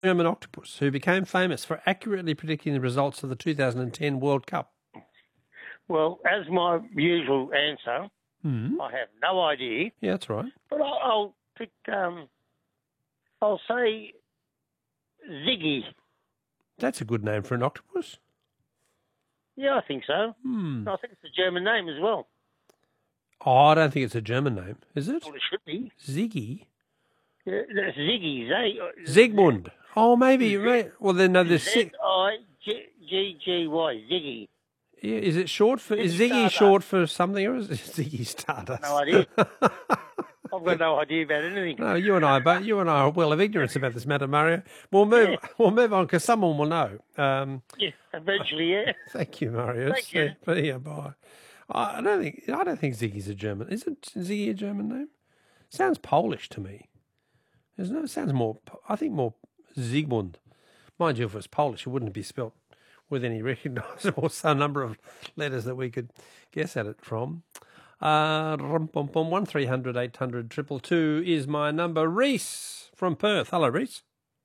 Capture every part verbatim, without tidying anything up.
German octopus who became famous for accurately predicting the results of the two thousand ten World Cup? Well, as my usual answer, Hmm. I have no idea. Yeah, that's right. But I'll, I'll pick. Um, I'll say Ziggy. That's a good name for an octopus. Yeah, I think so. Hmm. I think it's a German name as well. Oh, I don't think it's a German name, is it? Well, it should be. Ziggy? Yeah, that's Ziggy. Z- Zygmunt. Oh, maybe. may Well, then, no, there's... Z I G G Y. Ziggy. Yeah, is it short for... Is Ziggy Ziggy Stardust. short for something, or is it Ziggy Stardust? No idea. I've got no idea about anything. No, you and I, but you and I are well of ignorance about this matter, Mario. We'll move. Yeah. We'll move on because someone will know. Um, Yeah, eventually, yeah. thank you, Mario. Thank you. See you. Bye. I I don't think. I don't think Ziggy's a German. Isn't Ziggy a German name? Sounds Polish to me. Isn't it? It sounds more. I think more Zygmunt. Mind you, if it was Polish, it wouldn't be spelt with any recognisable some number of letters that we could guess at it from. Uh, one three hundred eight hundred triple two is my number. Reese from Perth. Hello, Reese.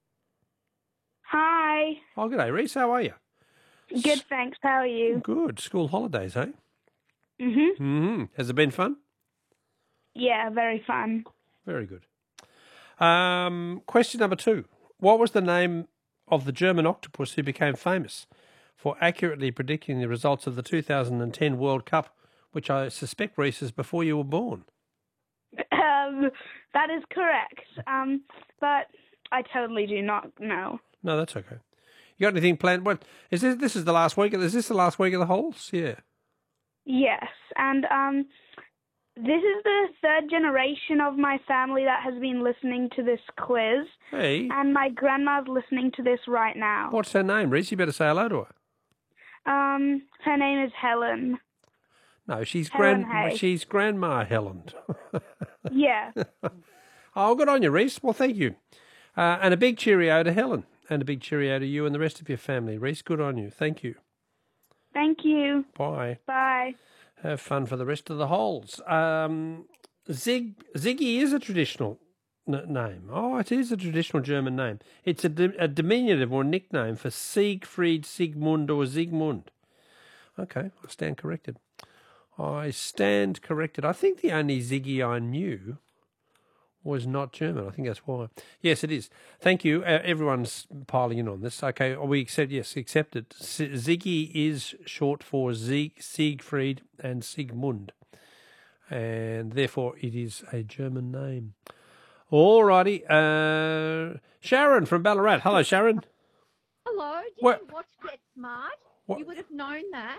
Hi. Oh, good day, Reese. How are you? Good, thanks. How are you? Good. School holidays, eh? Mhm. Mm-hmm. Has it been fun? Yeah, very fun. Very good. Um, question number two. What was the name of the German octopus who became famous for accurately predicting the results of the two thousand ten World Cup, which I suspect, Reese, is before you were born? Um, that is correct. Um, but I totally do not know. No, that's okay. You got anything planned? What is this? This is the last week. Is this the last week of the holes? Yeah. Yes, and um, this is the third generation of my family that has been listening to this quiz, Hey, and my grandma's listening to this right now. what's her name, Reese? You better say hello to her. Um, her name is Helen. No, she's Helen grand. Hay. She's Grandma Helen. Yeah. Oh, good on you, Reese. Well, thank you, uh, and a big cheerio to Helen, and a big cheerio to you and the rest of your family, Reese. Good on you. Thank you. Thank you. Bye. Bye. Have fun for the rest of the holes. Um, Zig Ziggy is a traditional n- name. Oh, it is a traditional German name. It's a, di- a diminutive or nickname for Siegfried, Sigmund, or Zygmunt. Okay, I stand corrected. I stand corrected. I think the only Ziggy I knew was not German. I think that's why. Yes, it is. Thank you. Uh, everyone's piling in on this. Okay, we accept. Yes, accepted. Z- Ziggy is short for Sieg, Siegfried and Sigmund, and therefore it is a German name. All righty. Uh, Sharon from Ballarat. Hello, Sharon. Hello. Did What- you watch Get Smart? What- You would have known that.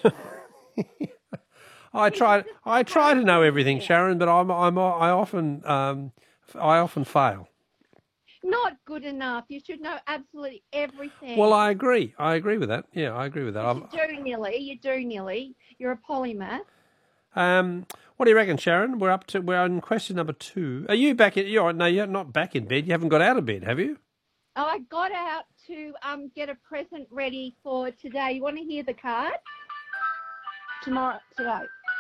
I try. I try to know everything, Sharon, but I'm. I'm. I often. Um, I often fail. Not good enough. You should know absolutely everything. Well, I agree. I agree with that. Yeah, I agree with that. You do nearly. You do nearly. You're a polymath. Um, what do you reckon, Sharon? We're up to. We're on question number two. Are you back in? You're no, you're not back in bed. You haven't got out of bed, have you? Oh, I got out to um get a present ready for today. You want to hear the card? Tomorrow, today.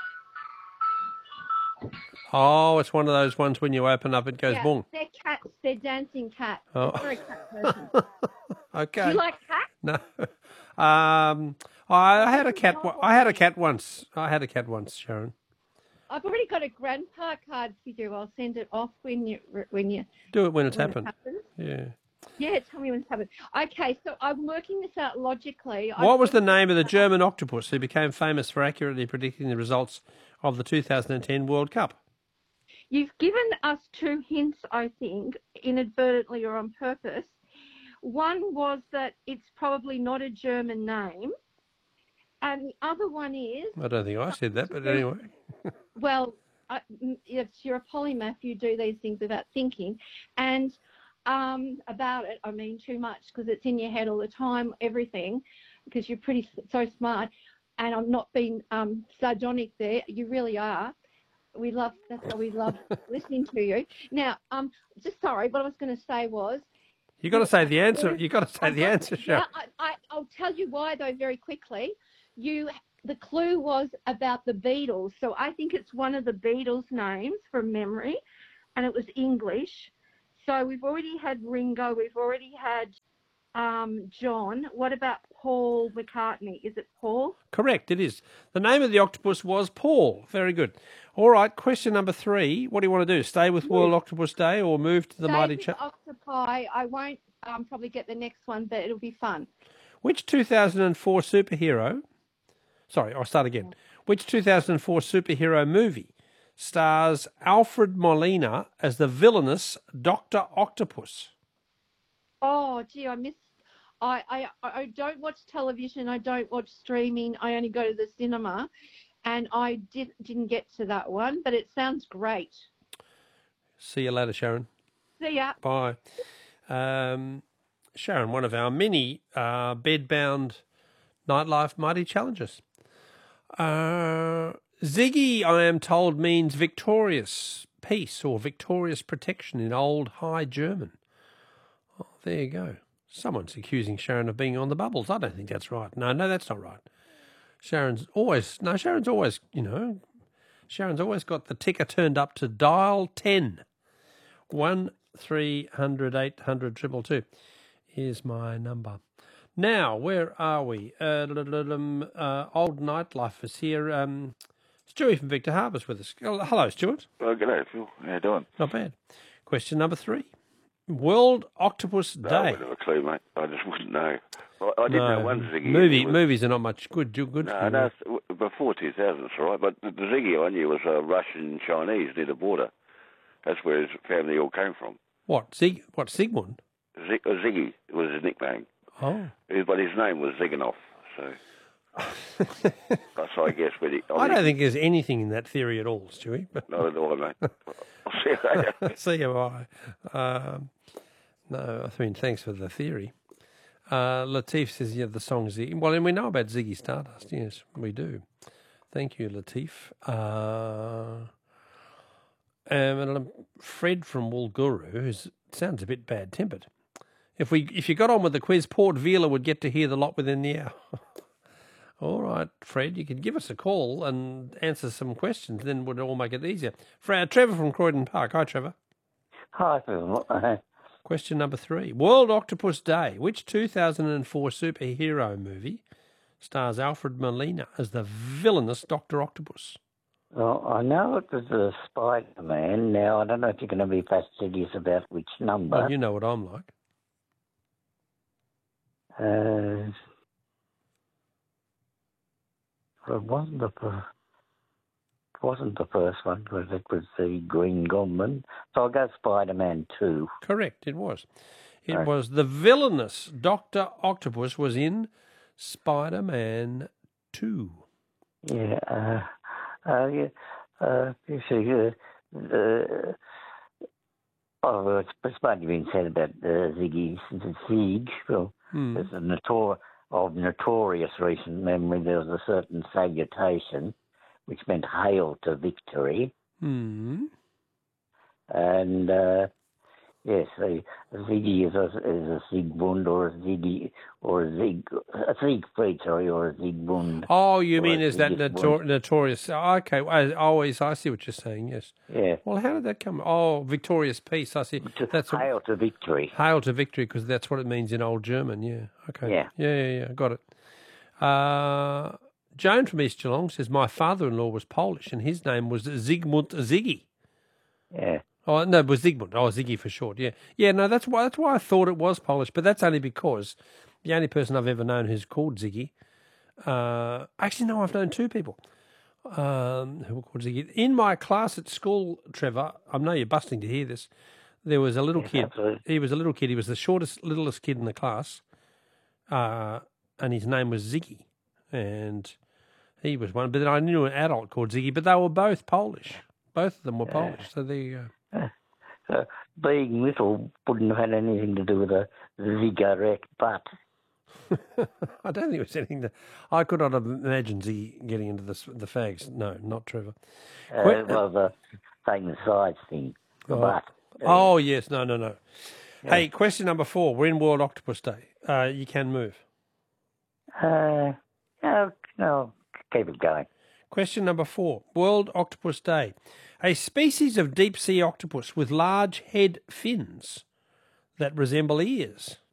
Oh, it's one of those ones when you open up, it goes yeah, boom. they're cats. They're dancing cats. Oh. I'm a very cat person. Okay. Do you like cats? No. Um, I had a cat. wa- I had a cat once. I had a cat once, Sharon. I've already got a grandpa card for you. I'll send it off when you when you Do it when it's when happened. It happens. Yeah. Yeah, tell me when it's happened. Okay, so I'm working this out logically. What I've was the been- name of the German octopus who became famous for accurately predicting the results of the two thousand ten World Cup? You've given us two hints, I think, inadvertently or on purpose. One was that it's probably not a German name, and the other one is, I don't think I said that, but anyway. well, I, if you're a polymath, you do these things without thinking, and um, about it, I mean too much because it's in your head all the time, everything, because you're pretty so smart, and I'm not being um, sardonic there. You really are. We love that's why we love listening to you. Now, um, just sorry, what I was going to say was. You got to say the answer. You got to say the answer, Yeah, Sharon. I, I, I'll tell you why though very quickly. You, the clue was about the Beatles, so I think it's one of the Beatles' names from memory, and it was English. So we've already had Ringo. We've already had um, John. What about Paul McCartney? Is it Paul? Correct, it is. The name of the octopus was Paul. Very good. All right, question number three. What do you want to do? Stay with World Octopus Day or move to the Stay Mighty with Cha- Octopi. I won't um, probably get the next one, but it'll be fun. Which two thousand four superhero... Sorry, I'll start again. Which two thousand four superhero movie stars Alfred Molina as the villainous Doctor Octopus? Oh, gee, I missed. I, I, I don't watch television. I don't watch streaming. I only go to the cinema. And I did, didn't get to that one, but it sounds great. See you later, Sharon. See ya. Bye. Um, Sharon, one of our many uh, bed-bound nightlife mighty challenges. Uh, Ziggy, I am told, means victorious peace or victorious protection in Old High German. Oh, there you go. Someone's accusing Sharon of being on the bubbles. I don't think that's right. No, no, that's not right. Sharon's always, no, Sharon's always, you know, Sharon's always got the ticker turned up to dial ten. one three hundred eight hundred two two two is my number. Now, where are we? Uh, uh, Old Nightlife is here. Um, Stewie from Victor Harbour's with us. Hello, Stuart. Oh, g'day, Phil. How you doing? Not bad. Question number three. World Octopus No, Day. I wouldn't have a clue, mate. I just wouldn't know. I, I didn't No, know one Ziggy. movie, was, movies are not much good. Do good No, for you. no, it's- before two thousand, it's all right. But the, the Ziggy I knew was uh, Russian Chinese near the border. That's where his family all came from. What, Zig, what, Sigmund? Zig, uh, Ziggy was his nickname. Oh. But his name was Ziganov, so... That's, I guess, but he, I, I mean, don't think there's anything in that theory at all, Stewie. But Not at all, mate. I'll see you later. see you, bye. Um, no, I mean, thanks for the theory. Uh, Latif says, yeah, the song Ziggy. Well, and we know about Ziggy Stardust. Yes, we do. Thank you, Latif. Uh, um, Fred from Woolgooroo, who sounds a bit bad-tempered. If we, if you got on with the quiz, Port Vila would get to hear the lot within the hour. All right, Fred, you could give us a call and answer some questions, then would all make it easier. Fred, Trevor from Croydon Park. Hi, Trevor. Hi, Phil. Uh, Question number three. World Octopus Day. Which two thousand four superhero movie stars Alfred Molina as the villainous Doctor Octopus? well, I know it was a Spider-Man. Now, I don't know if you're going to be fastidious about which number. Well, you know what I'm like. Uh, well, it wasn't the, fir- it wasn't the first one, because it was the Green Goblin. So I'll go Spider-Man two. Correct, it was. It Right. was the villainous Doctor Octopus was in Spider-Man two. Yeah, uh, uh, yeah, uh, you see, uh, uh, oh, well, it's, it's mainly been said about uh, Ziggy, Zig. Well, Hmm. there's a notor- of notorious recent memory, there was a certain salutation which meant hail to victory. Hmm. And, uh, yes, a Ziggy is a, is a Siegmund or a Ziggy, or a Zig, a Siegfried, sorry, or a Siegmund. Oh, you Or mean a is that Sigismund. notor- notorious? Oh, okay, I always I see what you're saying. Yes. Yeah, Well, how did that come? Oh, victorious peace. I see. to That's a, hail to victory. hail to victory because that's what it means in Old German. Yeah. Okay. Yeah. Yeah. Yeah. Yeah. Got it. Uh, Joan from East Geelong says my father-in-law was Polish and his name was Zygmunt Ziggy. Yeah. Oh no, it was Zygmunt. Oh, Ziggy for short. Yeah. Yeah. No, that's why. That's why I thought it was Polish, but that's only because the only person I've ever known who's called Ziggy. Uh, actually, no, I've known two people. Um, who were called Ziggy. In my class at school, Trevor, I know you're busting to hear this, there was a little Yes, kid. absolutely. He was a little kid. He was the shortest, littlest kid in the class, uh, and his name was Ziggy. And he was one. But then I knew an adult called Ziggy, but they were both Polish. Both of them were Polish. So there you go. So being little wouldn't have had anything to do with a cigarette butt. I don't think it was anything that I could not have imagined Ziggy getting into the, the fags. No, not Trevor. Uh, Que- well, the taking the sides thing, the Oh. butt. Oh, yes. No, no, no. Hey, question number four. We're in World Octopus Day. Uh, you can move. Uh, no, no, keep it going. Question number four. World Octopus Day. A species of deep-sea octopus with large head fins that resemble ears.